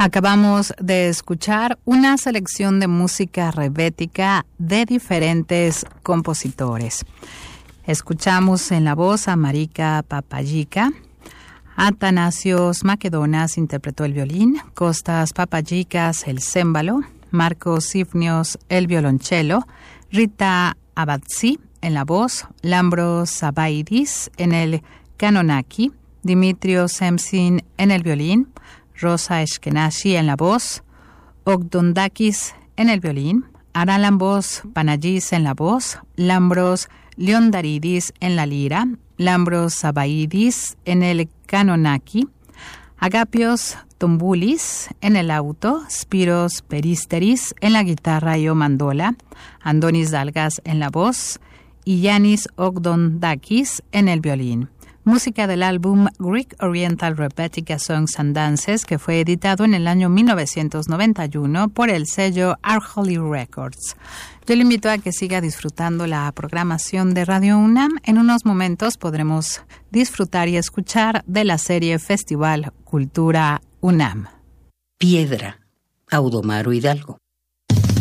Acabamos de escuchar una selección de música rebética de diferentes compositores. Escuchamos en la voz a Marika Papagica. Atanasios Makedonas interpretó el violín, Kostas Papagicas el cémbalo, Marcos Sifnios el violonchelo, Rita Abadzi en la voz, Lambros Sabaidis en el kanonaki, Dimitrios Semsin en el violín, Rosa Eskenazi en la voz, Ogdondakis en el violín, Aralambos Panagis en la voz, Lambros Leondaridis en la lira, Lambros Sabaidis en el kanonaki, Agapios Tomboulis en el auto, Spiros Peristeris en la guitarra y o mandola, Andonis Dalgas en la voz y Yanis Ogdondakis en el violín. Música del álbum Greek Oriental Rebetica Songs and Dances, que fue editado en el año 1991 por el sello Arholi Records. Yo le invito a que siga disfrutando la programación de Radio UNAM. En unos momentos podremos disfrutar y escuchar de la serie Festival Cultura UNAM. Piedra, Audomaro Hidalgo.